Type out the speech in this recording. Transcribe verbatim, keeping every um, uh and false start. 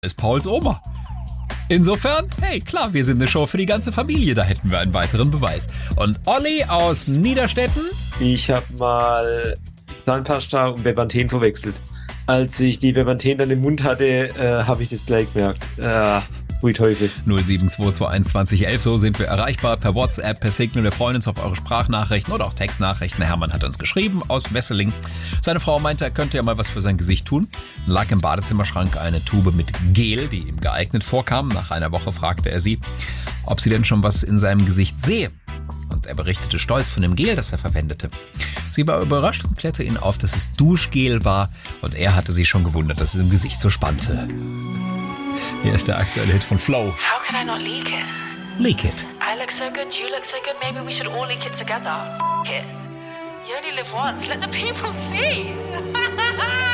ist Pauls Oma. Insofern, hey, klar, wir sind eine Show für die ganze Familie, da hätten wir einen weiteren Beweis. Und Olli aus Niederstetten? Ich habe mal Zahnpasta und Bepanthen verwechselt. Als ich die Bepanthen dann im Mund hatte, äh, habe ich das gleich gemerkt. Äh, Hui Teufel. null sieben zwei zwei eins zwanzig elf, so sind wir erreichbar per WhatsApp, per Signal. Wir freuen uns auf eure Sprachnachrichten oder auch Textnachrichten. Hermann hat uns geschrieben aus Wesseling. Seine Frau meinte, er könnte ja mal was für sein Gesicht tun. Lag im Badezimmerschrank eine Tube mit Gel, die ihm geeignet vorkam. Nach einer Woche fragte er sie, ob sie denn schon was in seinem Gesicht sehe. Und er berichtete stolz von dem Gel, das er verwendete. Sie war überrascht und klärte ihn auf, dass es Duschgel war. Und er hatte sich schon gewundert, dass es im Gesicht so spannte. Hier ist der aktuelle Hit von Flow. How could I not leak it? Leak it. I look so good, you look so good, maybe we should all leak it together. F it. You only live once, let the people see.